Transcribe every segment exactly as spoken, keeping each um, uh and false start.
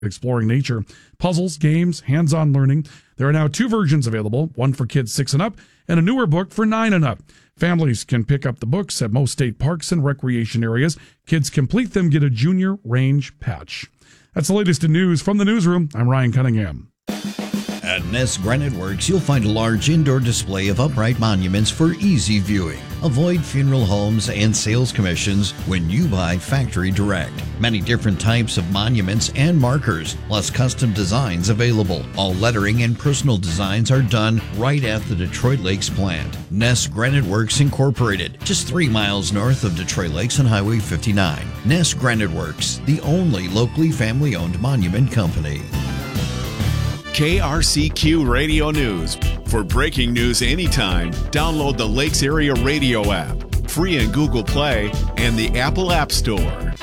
exploring nature, puzzles, games, hands-on learning. There are now two versions available, one for kids six and up and a newer book for nine and up. Families can pick up the books at most state parks and recreation areas. Kids complete them get a junior range patch. That's the latest in news from the newsroom. I'm Ryan Cunningham. At Ness Granite Works, you'll find a large indoor display of upright monuments for easy viewing. Avoid funeral homes and sales commissions when you buy factory direct. Many different types of monuments and markers, plus custom designs available. All lettering and personal designs are done right at the Detroit Lakes plant. Ness Granite Works Incorporated, just three miles north of Detroit Lakes on Highway fifty-nine. Ness Granite Works, the only locally family-owned monument company. K R C Q Radio News. For breaking news anytime, download the Lakes Area Radio app, free in Google Play and the Apple App Store.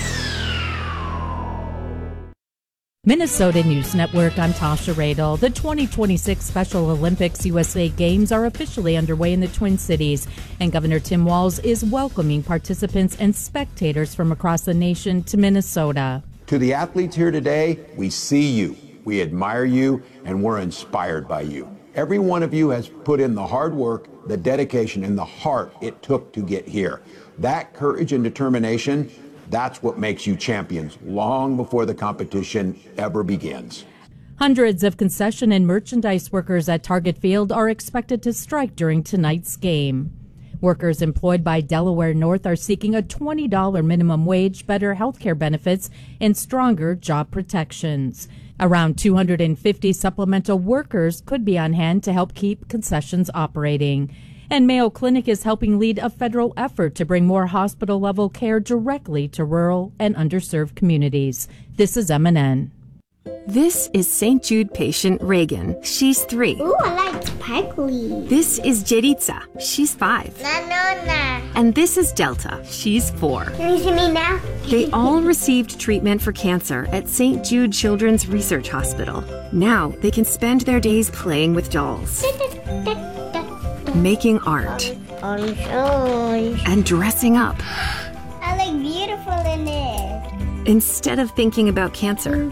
Minnesota News Network, I'm Tasha Radel. The twenty twenty-six Special Olympics U S A Games are officially underway in the Twin Cities, and Governor Tim Walz is welcoming participants and spectators from across the nation to Minnesota. To the athletes here today, we see you. We admire you, and we're inspired by you. Every one of you has put in the hard work, the dedication, and the heart it took to get here. That courage and determination, that's what makes you champions long before the competition ever begins. Hundreds of concession and merchandise workers at Target Field are expected to strike during tonight's game. Workers employed by Delaware North are seeking a twenty dollars minimum wage, better health care benefits, and stronger job protections. Around two hundred fifty supplemental workers could be on hand to help keep concessions operating. And Mayo Clinic is helping lead a federal effort to bring more hospital-level care directly to rural and underserved communities. This is M N N. This is Saint Jude patient Reagan. She's three. Ooh, I like sparkly. This is Jeritza. She's five. Na, na, na. And this is Delta. She's four. Can you see me now? They all received treatment for cancer at Saint Jude Children's Research Hospital. Now they can spend their days playing with dolls, making art, and dressing up. I look beautiful in it. Instead of thinking about cancer.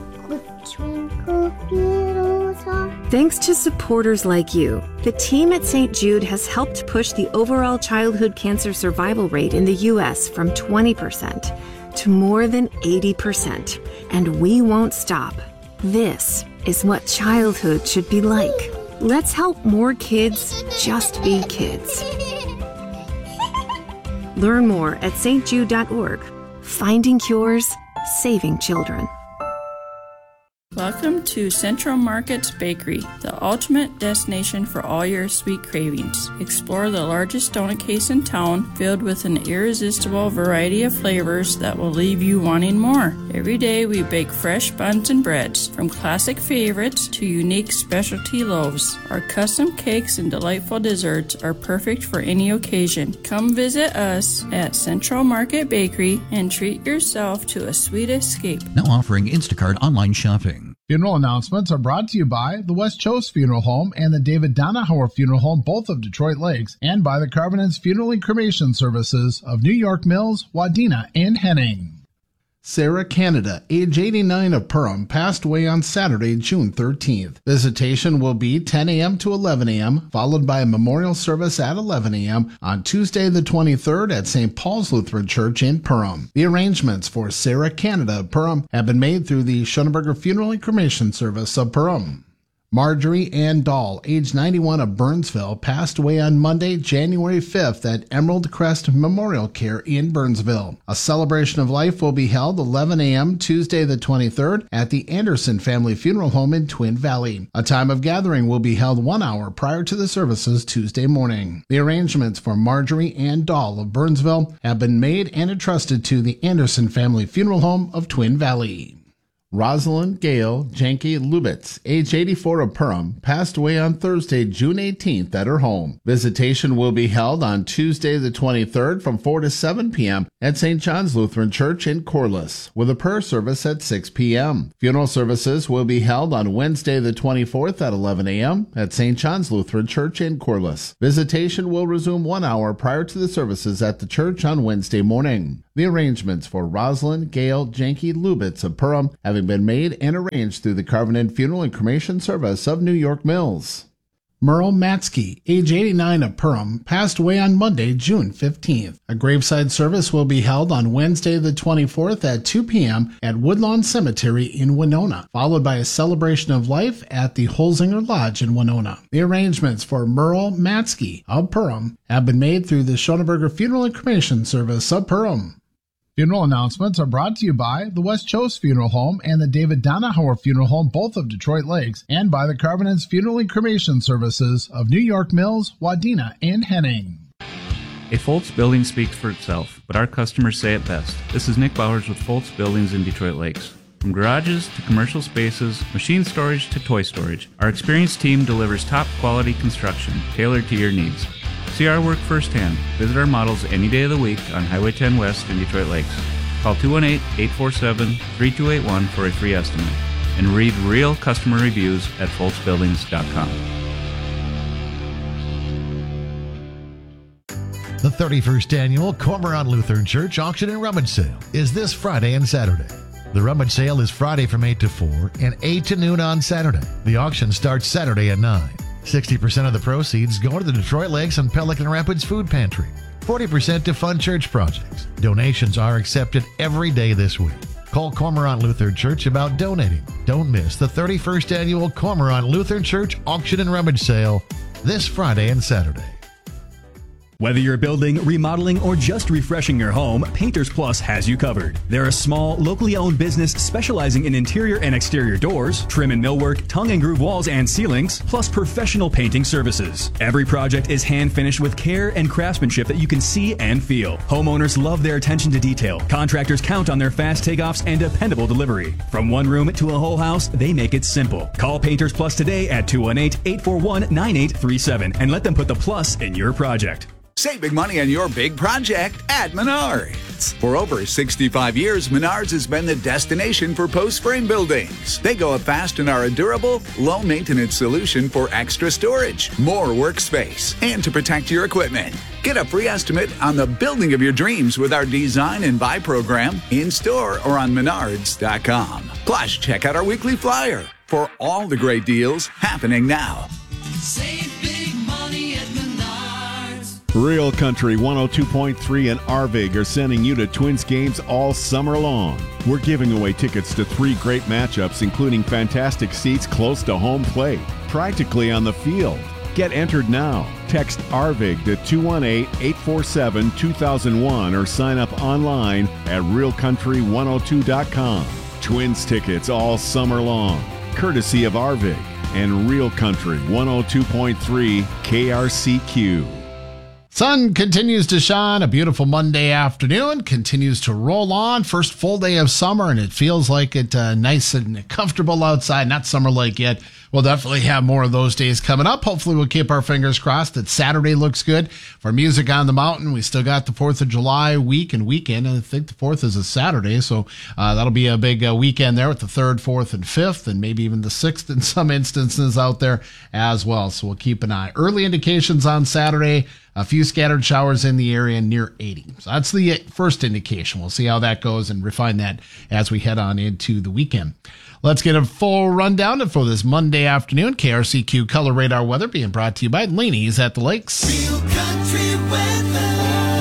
Thanks to supporters like you, the team at Saint Jude has helped push the overall childhood cancer survival rate in the U S from twenty percent to more than eighty percent. And we won't stop. This is what childhood should be like. Let's help more kids just be kids. Learn more at s t jude dot org. Finding cures, saving children. Welcome to Central Markets Bakery, the ultimate destination for all your sweet cravings. Explore the largest donut case in town, filled with an irresistible variety of flavors that will leave you wanting more. Every day we bake fresh buns and breads, from classic favorites to unique specialty loaves. Our custom cakes and delightful desserts are perfect for any occasion. Come visit us at Central Market Bakery and treat yourself to a sweet escape. Now offering Instacart online shopping. Funeral announcements are brought to you by the West Chose Funeral Home and the David Donahauer Funeral Home, both of Detroit Lakes, and by the Carbonance Funeral and Cremation Services of New York Mills, Wadena, and Henning. Sarah Canada, age eighty-nine, of Perham, passed away on Saturday, June thirteenth. Visitation will be ten a.m. to eleven a.m., followed by a memorial service at eleven a.m. on Tuesday the twenty-third at Saint Paul's Lutheran Church in Perham. The arrangements for Sarah Canada of Perham have been made through the Schoenberger Funeral and Cremation Service of Perham. Marjorie Ann Dahl, age ninety-one, of Burnsville, passed away on Monday, January fifth at Emerald Crest Memorial Care in Burnsville. A celebration of life will be held eleven a.m. Tuesday the twenty-third at the Anderson Family Funeral Home in Twin Valley. A time of gathering will be held one hour prior to the services Tuesday morning. The arrangements for Marjorie Ann Dahl of Burnsville have been made and entrusted to the Anderson Family Funeral Home of Twin Valley. Rosalind Gail Janke Lubitz, age eighty-four, of Perham, passed away on Thursday, June eighteenth at her home. Visitation will be held on Tuesday the twenty-third from four to seven p.m. at Saint John's Lutheran Church in Corliss, with a prayer service at six p.m. Funeral services will be held on Wednesday the twenty-fourth at eleven a.m. at Saint John's Lutheran Church in Corliss. Visitation will resume one hour prior to the services at the church on Wednesday morning. The The arrangements for Rosalind, Gail, Janke, Lubitz of Perham having been made and arranged through the Covenant Funeral and Cremation Service of New York Mills. Merle Matsky, age eighty-nine of Perham, passed away on Monday, June fifteenth. A graveside service will be held on Wednesday the twenty-fourth at two p.m. at Woodlawn Cemetery in Winona, followed by a celebration of life at the Holzinger Lodge in Winona. The arrangements for Merle Matsky of Perham have been made through the Schoenberger Funeral and Cremation Service of Perham. Funeral announcements are brought to you by the West Chose Funeral Home and the David Donahauer Funeral Home, both of Detroit Lakes, and by the Carvenant's Funeral and Cremation Services of New York Mills, Wadena, and Henning. A Foltz building speaks for itself, but our customers say it best. This is Nick Bowers with Foltz Buildings in Detroit Lakes. From garages to commercial spaces, machine storage to toy storage, our experienced team delivers top quality construction tailored to your needs. See our work firsthand. Visit our models any day of the week on Highway ten West in Detroit Lakes. Call two one eight, eight four seven, three two eight one for a free estimate. And read real customer reviews at foltz buildings dot com. The thirty-first Annual Cormorant Lutheran Church Auction and Rummage Sale is this Friday and Saturday. The rummage sale is Friday from eight to four and eight to noon on Saturday. The auction starts Saturday at nine. sixty percent of the proceeds go to the Detroit Lakes and Pelican Rapids Food Pantry. forty percent to fund church projects. Donations are accepted every day this week. Call Cormorant Lutheran Church about donating. Don't miss the thirty-first Annual Cormorant Lutheran Church Auction and Rummage Sale this Friday and Saturday. Whether you're building, remodeling, or just refreshing your home, Painters Plus has you covered. They're a small, locally owned business specializing in interior and exterior doors, trim and millwork, tongue and groove walls and ceilings, plus professional painting services. Every project is hand finished with care and craftsmanship that you can see and feel. Homeowners love their attention to detail. Contractors count on their fast takeoffs and dependable delivery. From one room to a whole house, they make it simple. Call Painters Plus today at two one eight, eight four one, nine eight three seven and let them put the plus in your project. Save big money on your big project at Menards. For over sixty-five years, Menards has been the destination for post-frame buildings. They go up fast and are a durable, low-maintenance solution for extra storage, more workspace, and to protect your equipment. Get a free estimate on the building of your dreams with our Design and Buy program in-store or on menards dot com. Plus, check out our weekly flyer for all the great deals happening now. Save big money at Menards. Real Country one oh two point three and Arvig are sending you to Twins games all summer long. We're giving away tickets to three great matchups, including fantastic seats close to home plate, practically on the field. Get entered now. Text Arvig to two one eight, eight four seven, two thousand one or sign up online at real country one oh two dot com. Twins tickets all summer long, courtesy of Arvig and Real Country one oh two point three K R C Q. Sun continues to shine. A beautiful Monday afternoon continues to roll on. First full day of summer, and it feels like it uh, nice and comfortable outside. Not summer-like yet. We'll definitely have more of those days coming up. Hopefully, we'll keep our fingers crossed that Saturday looks good. For Music on the Mountain, we still got the fourth of July week and weekend. I think the fourth is a Saturday, so uh, that'll be a big uh, weekend there with the third, fourth, and fifth, and maybe even the sixth in some instances out there as well. So we'll keep an eye. Early indications on Saturday. A few scattered showers in the area near eighty. So that's the first indication. We'll see how that goes and refine that as we head on into the weekend. Let's get a full rundown for this Monday afternoon. K R C Q Color Radar Weather being brought to you by Laney's at the Lakes. Real Country Weather.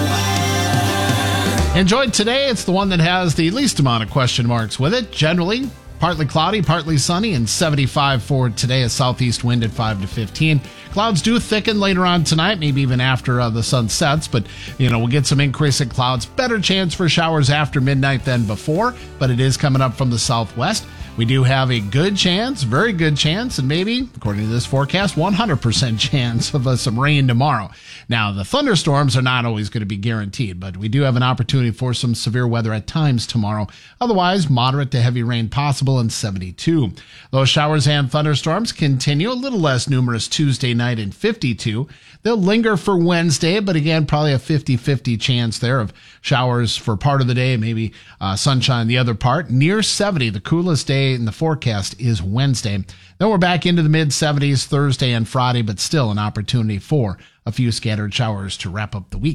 Enjoyed today. It's the one that has the least amount of question marks with it. Generally, partly cloudy, partly sunny, and seventy-five for today. A southeast wind at five to fifteen. Clouds do thicken later on tonight, maybe even after uh, the sun sets, but, you know, we'll get some increase in clouds. Better chance for showers after midnight than before, but it is coming up from the southwest. We do have a good chance, very good chance, and maybe, according to this forecast, one hundred percent chance of uh, some rain tomorrow. Now, the thunderstorms are not always going to be guaranteed, but we do have an opportunity for some severe weather at times tomorrow. Otherwise, moderate to heavy rain possible in seventy-two. Those showers and thunderstorms continue, a little less numerous Tuesday night in fifty-two. They'll linger for Wednesday, but again, probably a fifty-fifty chance there of showers for part of the day, maybe uh, sunshine the other part. Near seventy, the coolest day in the forecast is Wednesday. Then we're back into the mid seventies Thursday and Friday, but still an opportunity for a few scattered showers to wrap up the week.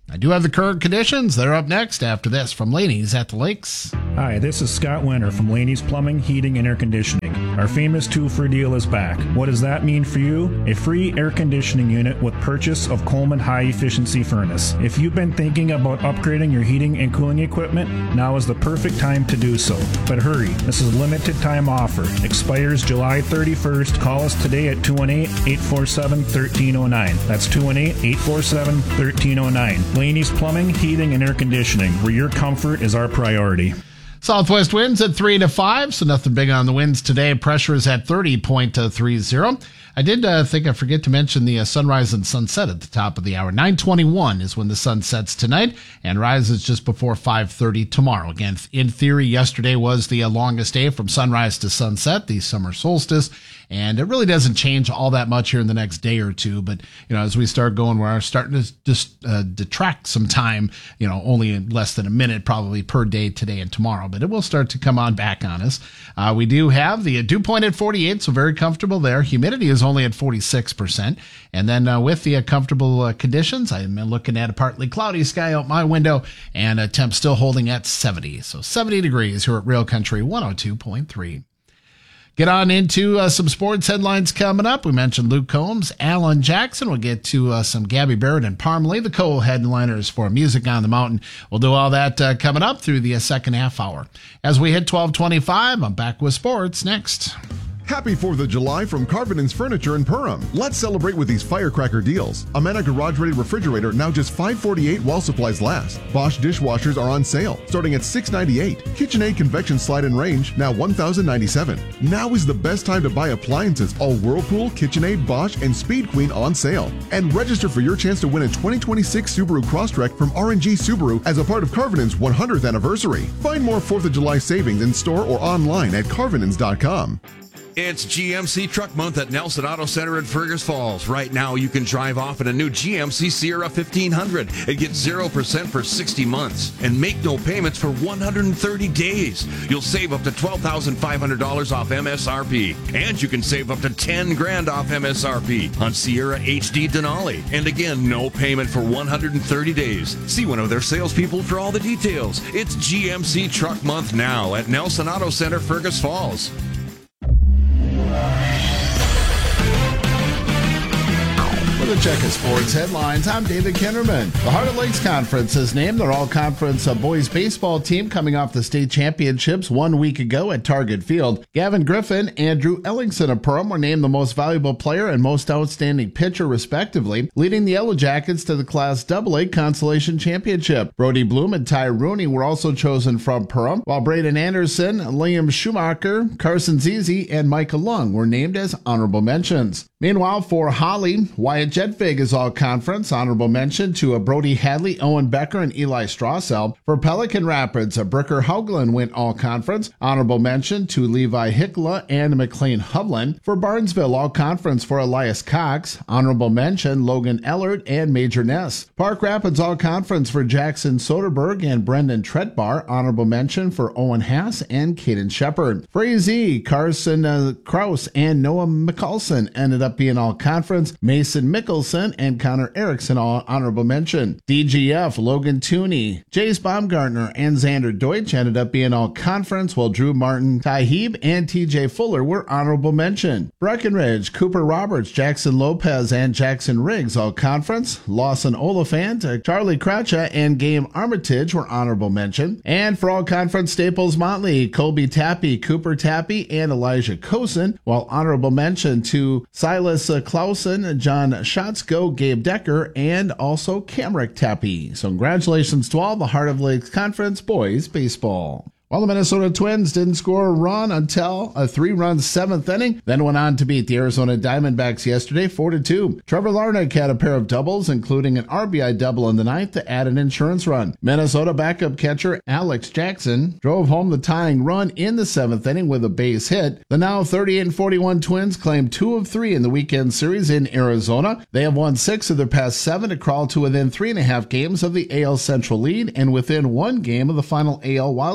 I do have the current conditions. They're up next after this from Laney's at the Lakes. Hi, this is Scott Winter from Laney's Plumbing, Heating, and Air Conditioning. Our famous two-for deal is back. What does that mean for you? A free air conditioning unit with purchase of Coleman high-efficiency furnace. If you've been thinking about upgrading your heating and cooling equipment, now is the perfect time to do so. But hurry, this is a limited-time offer. Expires July thirty-first. Call us today at two one eight, eight four seven, one three zero nine. That's two one eight, eight four seven, one three zero nine. Laney's Plumbing, Heating, and Air Conditioning, where your comfort is our priority. Southwest winds at three to five, so nothing big on the winds today. Pressure is at thirty point three zero. I did uh, think I forget to mention the uh, sunrise and sunset at the top of the hour. nine twenty-one is when the sun sets tonight and rises just before five thirty tomorrow. Again, in theory, yesterday was the uh, longest day from sunrise to sunset, the summer solstice, and it really doesn't change all that much here in the next day or two. But, you know, as we start going, we're starting to just uh, detract some time, you know, only in less than a minute probably per day today and tomorrow. But it will start to come on back on us. Uh, we do have the dew point at forty-eight, so very comfortable there. Humidity is only at forty-six percent. And then uh, with the uh, comfortable uh, conditions, I'm looking at a partly cloudy sky out my window and a temp still holding at seventy. So seventy degrees here at Real Country one oh two point three. Get on into uh, some sports headlines coming up. We mentioned Luke Combs, Alan Jackson. We'll get to uh, some Gabby Barrett and Parmalee, the co-headliners for Music on the Mountain. We'll do all that uh, coming up through the uh, second half hour. As we hit twelve twenty-five, I'm back with sports next. Happy fourth of July from Carvinen's Furniture in Perham. Let's celebrate with these firecracker deals. Amana Garage Ready Refrigerator now just five forty-eight while supplies last. Bosch dishwashers are on sale starting at six ninety-eight. KitchenAid Convection Slide and Range now one thousand ninety-seven. Now is the best time to buy appliances. All Whirlpool, KitchenAid, Bosch, and Speed Queen on sale. And register for your chance to win a twenty twenty-six Subaru Crosstrek from R and G Subaru as a part of Carvinen's one hundredth anniversary. Find more fourth of July savings in store or online at carvinens dot com. It's G M C Truck Month at Nelson Auto Center in Fergus Falls. Right now, you can drive off in a new G M C Sierra fifteen hundred and get zero percent for sixty months and make no payments for one hundred thirty days. You'll save up to twelve thousand five hundred dollars off M S R P. And you can save up to ten grand off M S R P on Sierra H D Denali. And again, no payment for one hundred thirty days. See one of their salespeople for all the details. It's G M C Truck Month now at Nelson Auto Center, Fergus Falls. For the Check of Sports headlines, I'm David Kinderman. The Heart of Lakes Conference has named their all-conference uh, boys baseball team coming off the state championships one week ago at Target Field. Gavin Griffin and Drew Ellingson of Perham were named the most valuable player and most outstanding pitcher, respectively, leading the Yellow Jackets to the Class double A Consolation Championship. Brody Bloom and Ty Rooney were also chosen from Perham, while Braden Anderson, Liam Schumacher, Carson Zizi, and Micah Lung were named as honorable mentions. Meanwhile, for Holly, Wyatt Jetvig is all-conference. Honorable mention to a Brody Hadley, Owen Becker, and Eli Strassel. For Pelican Rapids, a Bricker Hoagland went all-conference. Honorable mention to Levi Hickla and McLean Hovland. For Barnesville, all-conference for Elias Cox. Honorable mention, Logan Ellert and Major Ness. Park Rapids, all-conference for Jackson Soderberg and Brendan Tretbar. Honorable mention for Owen Haas and Caden Shepard. For A Z, Carson uh, Kraus and Noah McCulson ended up being all-conference. Mason Mickelson and Connor Erickson all honorable mention. D G F, Logan Tooney, Jace Baumgartner, and Xander Deutsch ended up being all conference, while Drew Martin, Ty Heeb, and T J Fuller were honorable mention. Breckenridge, Cooper Roberts, Jackson Lopez, and Jackson Riggs all conference. Lawson Oliphant, Charlie Cratcha, and Game Armitage were honorable mention. And for all conference, Staples Motley, Colby Tappy, Cooper Tappy, and Elijah Kosen, while honorable mention to Silas Clausen, John Schatzko, Gabe Decker, and also Camrick Tappy. So congratulations to all the Heart of Lakes Conference boys baseball. While the Minnesota Twins didn't score a run until a three-run seventh inning, then went on to beat the Arizona Diamondbacks yesterday four to two. Trevor Larnach had a pair of doubles, including an R B I double in the ninth to add an insurance run. Minnesota backup catcher Alex Jackson drove home the tying run in the seventh inning with a base hit. The now thirty-eight and forty-one Twins claim two of three in the weekend series in Arizona. They have won six of their past seven to crawl to within three and a half games of the A L Central lead and within one game of the final A L wildcard position.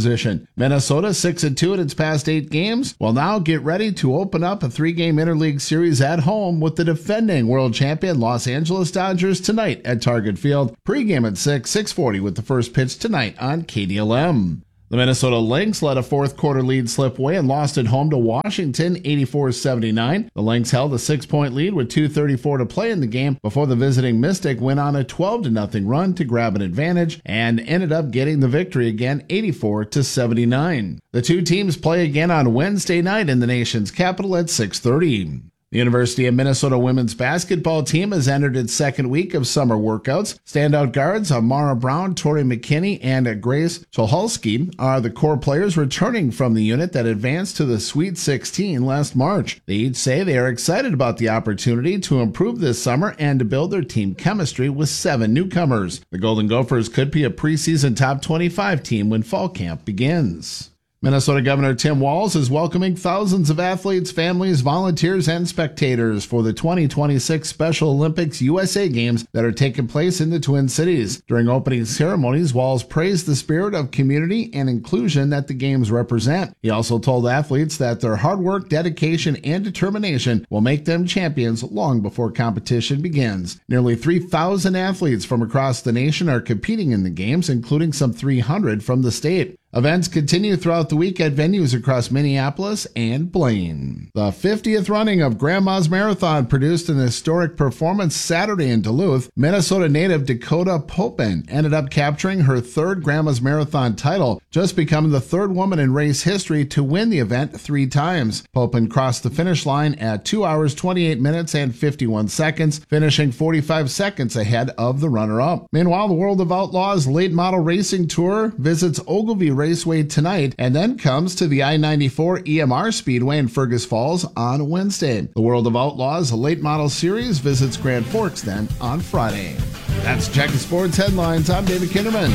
position. Minnesota six and two in its past eight games will now get ready to open up a three-game interleague series at home with the defending world champion Los Angeles Dodgers tonight at Target Field. Pre-game at six, six forty with the first pitch tonight on K D L M. The Minnesota Lynx let a fourth quarter lead slip away and lost at home to Washington eighty-four seventy-nine. The Lynx held a six-point lead with two thirty-four to play in the game before the visiting Mystic went on a twelve to nothing run to grab an advantage and ended up getting the victory again eighty-four to seventy-nine. The two teams play again on Wednesday night in the nation's capital at six thirty. The University of Minnesota women's basketball team has entered its second week of summer workouts. Standout guards Amara Brown, Tori McKinney, and Grace Cholhalski are the core players returning from the unit that advanced to the Sweet sixteen last March. They each say they are excited about the opportunity to improve this summer and to build their team chemistry with seven newcomers. The Golden Gophers could be a preseason top twenty-five team when fall camp begins. Minnesota Governor Tim Walz is welcoming thousands of athletes, families, volunteers, and spectators for the twenty twenty-six Special Olympics U S A Games that are taking place in the Twin Cities. During opening ceremonies, Walz praised the spirit of community and inclusion that the Games represent. He also told athletes that their hard work, dedication, and determination will make them champions long before competition begins. Nearly three thousand athletes from across the nation are competing in the Games, including some three hundred from the state. Events continue throughout the week at venues across Minneapolis and Blaine. The fiftieth running of Grandma's Marathon produced an historic performance Saturday in Duluth. Minnesota native Dakota Popin ended up capturing her third Grandma's Marathon title, just becoming the third woman in race history to win the event three times. Popin crossed the finish line at two hours, twenty-eight minutes, and fifty-one seconds, finishing forty-five seconds ahead of the runner-up. Meanwhile, the World of Outlaws Late Model Racing Tour visits Ogilvie Raceway tonight and then comes to the I ninety-four E M R Speedway in Fergus Falls on Wednesday. The World of Outlaws Late Model Series visits Grand Forks then on Friday. That's Checking Sports Headlines. I'm David Kinderman.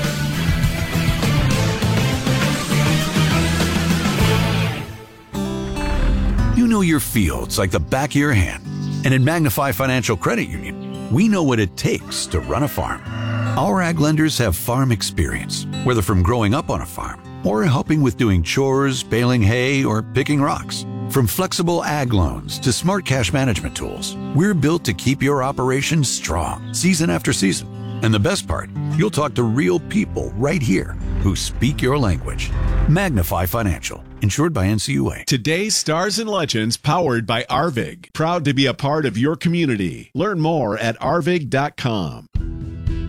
You know your fields like the back of your hand. And at Magnify Financial Credit Union, we know what it takes to run a farm. Our ag lenders have farm experience, whether from growing up on a farm or helping with doing chores, baling hay, or picking rocks. From flexible ag loans to smart cash management tools, we're built to keep your operations strong season after season. And the best part, you'll talk to real people right here who speak your language. Magnify Financial, insured by N C U A. Today's Stars and Legends, powered by Arvig. Proud to be a part of your community. Learn more at arvig dot com.